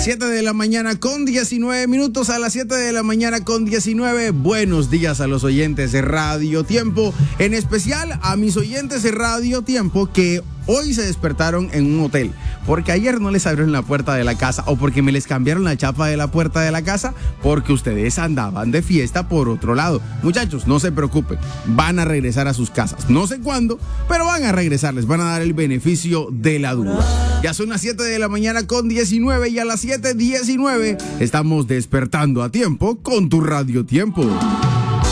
7 de la mañana con 19 minutos, a las 7 de la mañana con 19. Buenos días a los oyentes de Radio Tiempo, en especial a mis oyentes de Radio Tiempo que hoy se despertaron en un hotel, porque ayer no les abrieron la puerta de la casa o porque me les cambiaron la chapa de la puerta de la casa, porque ustedes andaban de fiesta por otro lado. Muchachos, no se preocupen, van a regresar a sus casas. No sé cuándo, pero van a regresar, les van a dar el beneficio de la duda. Ya son las 7 de la mañana con 19 y a las 7:19 estamos despertando a tiempo con tu Radio Tiempo.